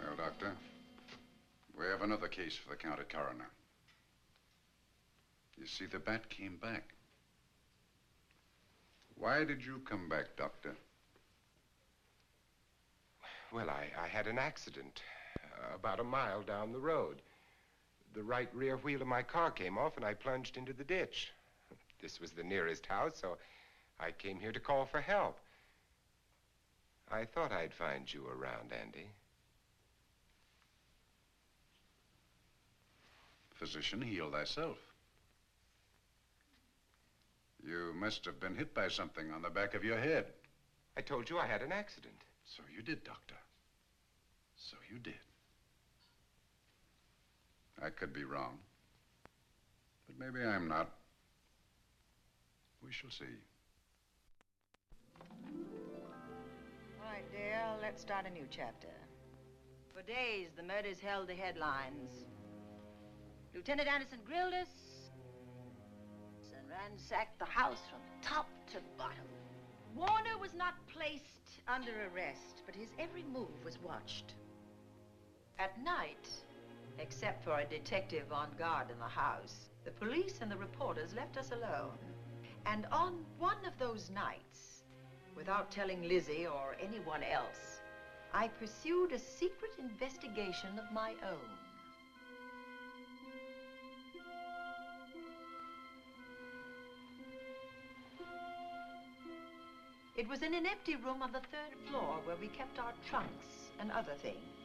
Well, Doctor, we have another case for the county coroner. You see, the bat came back. Why did you come back, Doctor? Well, I had an accident about a mile down the road. The right rear wheel of my car came off, and I plunged into the ditch. This was the nearest house, so I came here to call for help. I thought I'd find you around, Andy. Physician, heal thyself. You must have been hit by something on the back of your head. I told you I had an accident. So you did, Doctor. So you did. I could be wrong, but maybe I'm not. We shall see. All right, Dale, let's start a new chapter. For days, the murders held the headlines. Lieutenant Anderson grilled us and ransacked the house from top to bottom. Warner was not placed under arrest, but his every move was watched. At night, except for a detective on guard in the house, the police and the reporters left us alone. And on one of those nights, without telling Lizzie or anyone else, I pursued a secret investigation of my own. It was in an empty room on the 3rd floor where we kept our trunks and other things.